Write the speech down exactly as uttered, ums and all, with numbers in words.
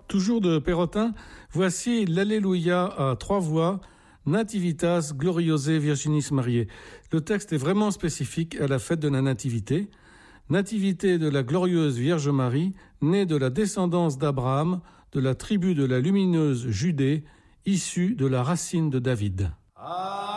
Toujours de Perrotin, voici l'Alléluia à trois voix, Nativitas Gloriose Virginis Mariae. Le texte est vraiment spécifique à la fête de la Nativité. Nativité de la glorieuse Vierge Marie, née de la descendance d'Abraham, de la tribu de la lumineuse Judée, issue de la racine de David. Ah